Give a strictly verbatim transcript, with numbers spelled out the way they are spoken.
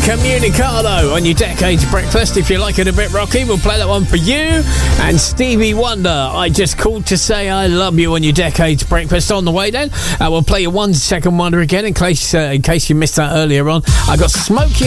Incommunicado on your Decades Breakfast. If you like it a bit rocky, we'll play that one for you. And Stevie Wonder, I just called to say I love you on your Decades Breakfast. On the way then, uh, we'll play your one second wonder again in case uh, in case you missed that earlier on. I got Smokey